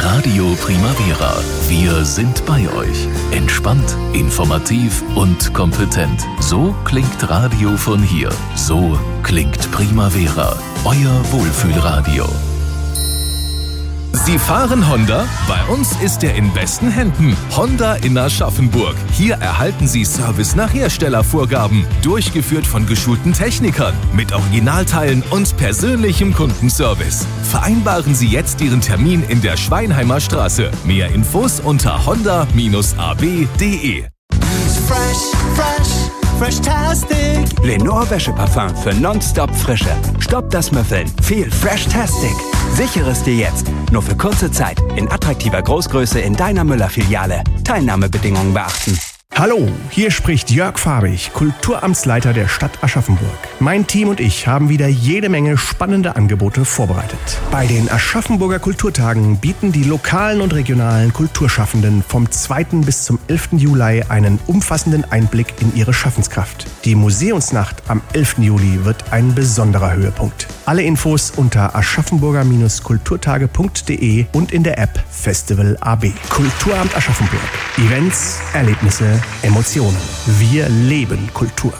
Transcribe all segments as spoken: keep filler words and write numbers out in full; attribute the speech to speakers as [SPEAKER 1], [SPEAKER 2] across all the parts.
[SPEAKER 1] Radio Primavera. Wir sind bei euch. Entspannt, informativ und kompetent. So klingt Radio von hier. So klingt Primavera. Euer Wohlfühlradio. Sie fahren Honda? Bei uns ist er in besten Händen. Honda in Aschaffenburg. Hier erhalten Sie Service nach Herstellervorgaben. Durchgeführt von geschulten Technikern. Mit Originalteilen und persönlichem Kundenservice. Vereinbaren Sie jetzt Ihren Termin in der Schweinheimer Straße. Mehr Infos unter honda Bindestrich a b punkt d e.
[SPEAKER 2] Fresh, fresh, fresh-tastic.
[SPEAKER 3] Lenore Wäscheparfum für nonstop Frische. Stopp das Müffeln. Viel Fresh-tastic. Sichere es dir jetzt. Nur für kurze Zeit. In attraktiver Großgröße in deiner Müller-Filiale. Teilnahmebedingungen beachten.
[SPEAKER 4] Hallo, hier spricht Jörg Farbig, Kulturamtsleiter der Stadt Aschaffenburg. Mein Team und ich haben wieder jede Menge spannende Angebote vorbereitet. Bei den Aschaffenburger Kulturtagen bieten die lokalen und regionalen Kulturschaffenden vom zweiten bis zum elften Juli einen umfassenden Einblick in ihre Schaffenskraft. Die Museumsnacht am elften Juli wird ein besonderer Höhepunkt. Alle Infos unter aschaffenburger kulturtage punkt d e und in der App Festival A B. Kulturamt Aschaffenburg. Events, Erlebnisse, Emotionen. Wir leben Kultur.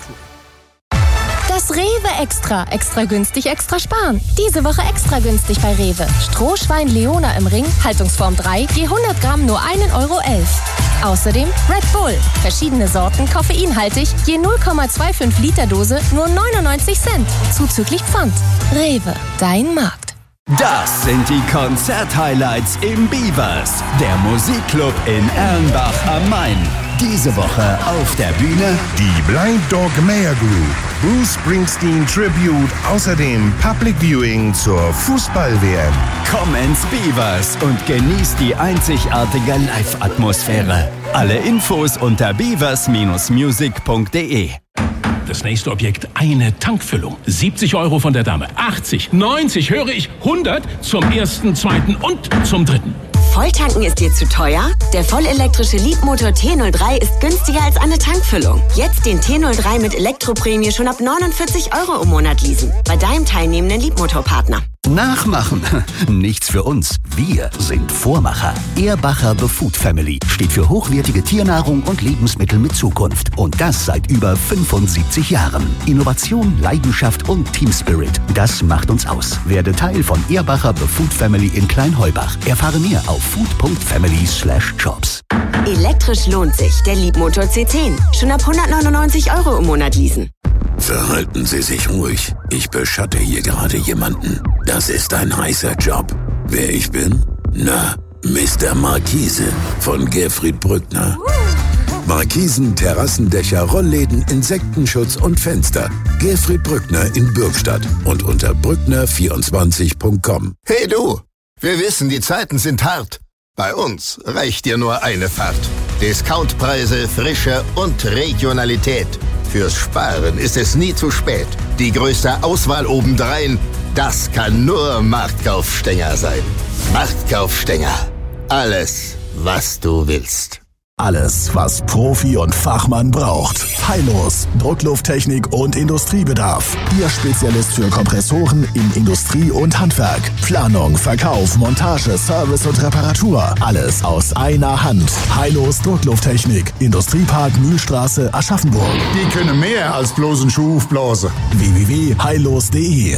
[SPEAKER 5] Das Rewe Extra. Extra günstig, extra sparen. Diese Woche extra günstig bei Rewe. Strohschwein Leona im Ring, Haltungsform drei, je hundert Gramm nur ein Euro elf. Außerdem Red Bull. Verschiedene Sorten, koffeinhaltig, je null Komma fünfundzwanzig Liter Dose, nur neunundneunzig Cent. Zuzüglich Pfand. Rewe, dein Markt.
[SPEAKER 3] Das sind die Konzert-Highlights im Beavers, der Musikclub in Erlenbach am Main. Diese Woche auf der Bühne
[SPEAKER 6] die Blind Dog Mayer Group, Bruce Springsteen Tribute, außerdem Public Viewing zur Fußball-W M.
[SPEAKER 3] Komm ins Beavers und genieß die einzigartige Live-Atmosphäre. Alle Infos unter beavers Bindestrich music punkt d e.
[SPEAKER 7] Das nächste Objekt, eine Tankfüllung. siebzig Euro von der Dame, achtzig, neunzig, höre ich, hundert zum ersten, zweiten und zum dritten.
[SPEAKER 8] Volltanken ist dir zu teuer? Der vollelektrische Leapmotor T null drei ist günstiger als eine Tankfüllung. Jetzt den T null drei mit Elektroprämie schon ab neunundvierzig Euro im Monat leasen. Bei deinem teilnehmenden Leapmotor-Partner.
[SPEAKER 9] Nachmachen. Nichts für uns. Wir sind Vormacher. Ehrbacher The Food Family steht für hochwertige Tiernahrung und Lebensmittel mit Zukunft. Und das seit über fünfundsiebzig Jahren. Innovation, Leidenschaft und Team Spirit. Das macht uns aus. Werde Teil von Ehrbacher The Food Family in Kleinheubach. Erfahre mehr auf food punkt family slash jobs.
[SPEAKER 8] Elektrisch lohnt sich. Der Leapmotor C zehn. Schon ab hundertneunundneunzig Euro im Monat leasen.
[SPEAKER 10] Verhalten Sie sich ruhig. Ich beschatte hier gerade jemanden. Das ist ein heißer Job. Wer ich bin? Na, Mister Markise von Gerfried Brückner. Markisen, Terrassendächer, Rollläden, Insektenschutz und Fenster. Gerfried Brückner in Bürgstadt und unter brückner vierundzwanzig punkt com.
[SPEAKER 11] Hey du, wir wissen, die Zeiten sind hart. Bei uns reicht dir nur eine Fahrt. Discountpreise, Frische und Regionalität. Fürs Sparen ist es nie zu spät. Die größte Auswahl obendrein, das kann nur Marktkaufstenger sein. Marktkaufstenger. Alles, was du willst.
[SPEAKER 12] Alles, was Profi und Fachmann braucht. Heilos, Drucklufttechnik und Industriebedarf. Ihr Spezialist für Kompressoren in Industrie und Handwerk. Planung, Verkauf, Montage, Service und Reparatur. Alles aus einer Hand. Heilos Drucklufttechnik. Industriepark Mühlstraße, Aschaffenburg.
[SPEAKER 13] Die können mehr als bloß einen Schuh aufblasen.
[SPEAKER 12] w w w punkt heilos punkt d e.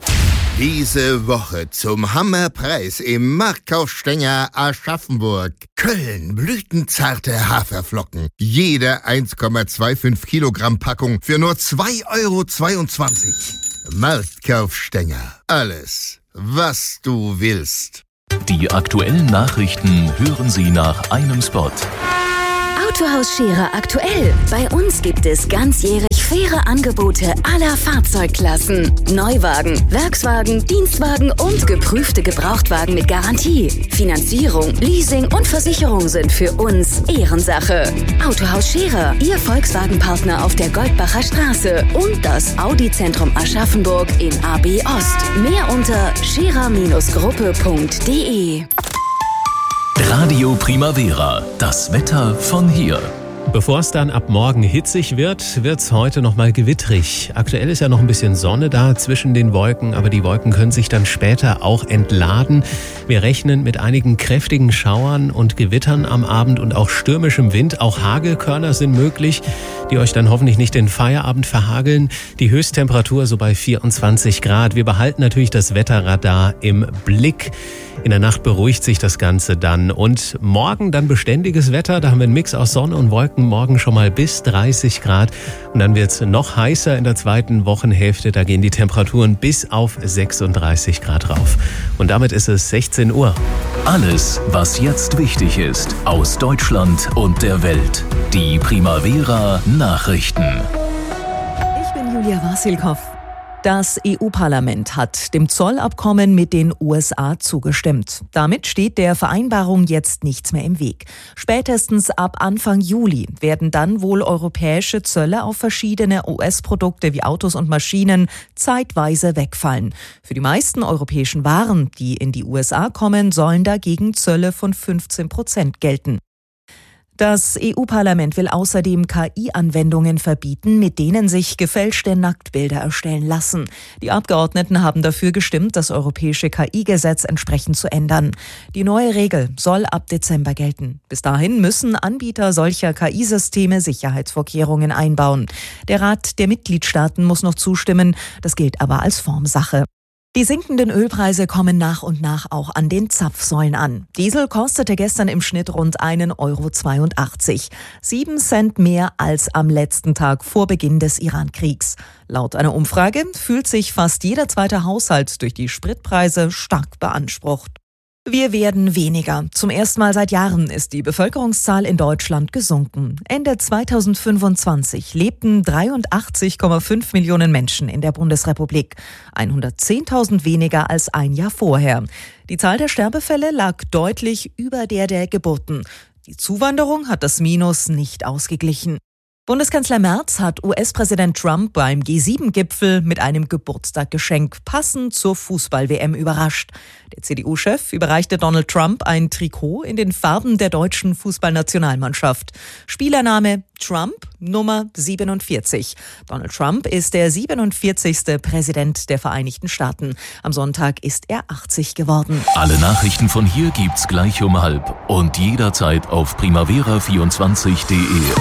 [SPEAKER 11] Diese Woche zum Hammerpreis im Marktkaufstenger Aschaffenburg. Köln, blütenzarte Haferflocken. Jede eins Komma fünfundzwanzig Kilogramm Packung für nur zwei Euro zweiundzwanzig. Marktkaufstenger. Alles, was du willst.
[SPEAKER 1] Die aktuellen Nachrichten hören Sie nach einem Spot.
[SPEAKER 14] Autohaus Scherer aktuell. Bei uns gibt es ganzjährig faire Angebote aller Fahrzeugklassen. Neuwagen, Werkswagen, Dienstwagen und geprüfte Gebrauchtwagen mit Garantie. Finanzierung, Leasing und Versicherung sind für uns Ehrensache. Autohaus Scherer, Ihr Volkswagen-Partner auf der Goldbacher Straße und das Audi-Zentrum Aschaffenburg in A B Ost. Mehr unter scherer Gruppe punkt d e.
[SPEAKER 1] Radio Primavera, das Wetter von hier.
[SPEAKER 15] Bevor es dann ab morgen hitzig wird, wird es heute nochmal gewittrig. Aktuell ist ja noch ein bisschen Sonne da zwischen den Wolken, aber die Wolken können sich dann später auch entladen. Wir rechnen mit einigen kräftigen Schauern und Gewittern am Abend und auch stürmischem Wind. Auch Hagelkörner sind möglich, die euch dann hoffentlich nicht den Feierabend verhageln. Die Höchsttemperatur so bei vierundzwanzig Grad. Wir behalten natürlich das Wetterradar im Blick. In der Nacht beruhigt sich das Ganze dann. Und morgen dann beständiges Wetter. Da haben wir einen Mix aus Sonne und Wolken. Morgen schon mal bis dreißig Grad. Und dann wird es noch heißer in der zweiten Wochenhälfte. Da gehen die Temperaturen bis auf sechsunddreißig Grad rauf. Und damit ist es sechzehn Uhr.
[SPEAKER 1] Alles, was jetzt wichtig ist, aus Deutschland und der Welt. Die Primavera Nachrichten.
[SPEAKER 16] Ich bin Julia Wasilkow. Das E U-Parlament hat dem Zollabkommen mit den U S A zugestimmt. Damit steht der Vereinbarung jetzt nichts mehr im Weg. Spätestens ab Anfang Juli werden dann wohl europäische Zölle auf verschiedene U S-Produkte wie Autos und Maschinen zeitweise wegfallen. Für die meisten europäischen Waren, die in die U S A kommen, sollen dagegen Zölle von fünfzehn Prozent gelten. Das E U-Parlament will außerdem K I-Anwendungen verbieten, mit denen sich gefälschte Nacktbilder erstellen lassen. Die Abgeordneten haben dafür gestimmt, das europäische K I-Gesetz entsprechend zu ändern. Die neue Regel soll ab Dezember gelten. Bis dahin müssen Anbieter solcher K I-Systeme Sicherheitsvorkehrungen einbauen. Der Rat der Mitgliedstaaten muss noch zustimmen, das gilt aber als Formsache. Die sinkenden Ölpreise kommen nach und nach auch an den Zapfsäulen an. Diesel kostete gestern im Schnitt rund einen Euro zweiundachtzig. Sieben Cent mehr als am letzten Tag vor Beginn des Iran-Kriegs. Laut einer Umfrage fühlt sich fast jeder zweite Haushalt durch die Spritpreise stark beansprucht. Wir werden weniger. Zum ersten Mal seit Jahren ist die Bevölkerungszahl in Deutschland gesunken. Ende zweitausendfünfundzwanzig lebten dreiundachtzig Komma fünf Millionen Menschen in der Bundesrepublik. hundertzehntausend weniger als ein Jahr vorher. Die Zahl der Sterbefälle lag deutlich über der der Geburten. Die Zuwanderung hat das Minus nicht ausgeglichen. Bundeskanzler Merz hat U S-Präsident Trump beim G sieben Gipfel mit einem Geburtstaggeschenk passend zur Fußball-W M überrascht. Der C D U-Chef überreichte Donald Trump ein Trikot in den Farben der deutschen Fußballnationalmannschaft. Spielername Trump, Nummer siebenundvierzig. Donald Trump ist der siebenundvierzigste Präsident der Vereinigten Staaten. Am Sonntag ist er achtzig geworden.
[SPEAKER 1] Alle Nachrichten von hier gibt's gleich um halb und jederzeit auf primavera vierundzwanzig punkt de.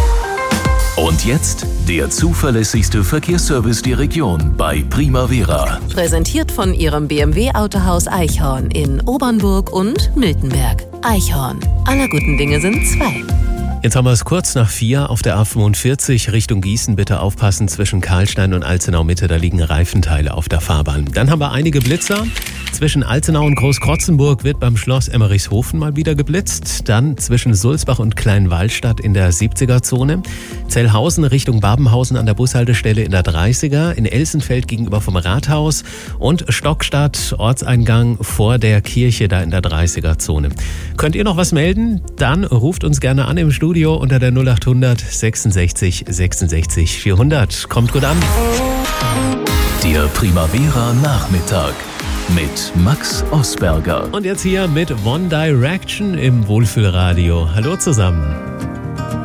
[SPEAKER 1] Und jetzt der zuverlässigste Verkehrsservice der Region bei Primavera.
[SPEAKER 17] Präsentiert von Ihrem B M W-Autohaus Eichhorn in Obernburg und Miltenberg. Eichhorn. Aller guten Dinge sind zwei.
[SPEAKER 15] Jetzt haben wir es kurz nach vier auf der A fünfundvierzig Richtung Gießen. Bitte aufpassen, zwischen Karlstein und Alzenau Mitte, da liegen Reifenteile auf der Fahrbahn. Dann haben wir einige Blitzer. Zwischen Alzenau und Großkrotzenburg wird beim Schloss Emmerichshofen mal wieder geblitzt. Dann zwischen Sulzbach und Kleinwallstadt in der siebziger-Zone. Zellhausen Richtung Babenhausen an der Bushaltestelle in der dreißiger. In Elsenfeld gegenüber vom Rathaus. Und Stockstadt, Ortseingang vor der Kirche da in der dreißiger-Zone. Könnt ihr noch was melden? Dann ruft uns gerne an im Studio unter der null acht hundert sechsundsechzig sechsundsechzig vierhundert. Kommt gut an.
[SPEAKER 1] Der Primavera Nachmittag mit Max Osberger.
[SPEAKER 15] Und jetzt hier mit One Direction im Wohlfühlradio. Hallo zusammen.